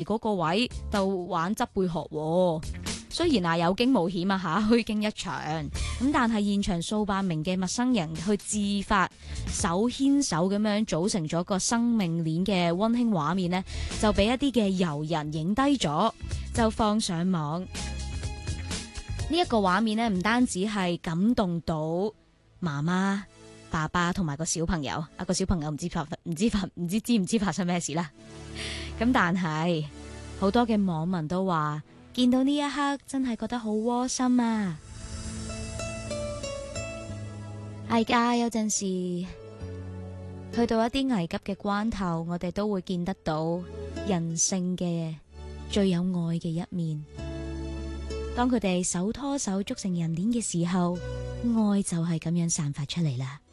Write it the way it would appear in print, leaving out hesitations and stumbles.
嗰個位就玩執貝殼喎。雖然有驚無險虛驚一場，咁但係現場數百名嘅陌生人去自發手牽手咁樣組成咗個生命鏈嘅溫馨畫面呢，就俾一啲嘅遊人影低咗，就放上網。呢一個畫面呢，唔單止係感動到媽媽、爸爸同埋個小朋友，個小朋友唔知知唔知發生咩事啦。咁但係好多嘅網民都話，見到呢一刻真係覺得好窩心啊！係㗎，有陣時去到一啲危急嘅關頭，我哋都會見得到人性嘅最有愛嘅一面。當佢哋手拖手捉成人鏈嘅時候，愛就係咁樣散發出嚟啦。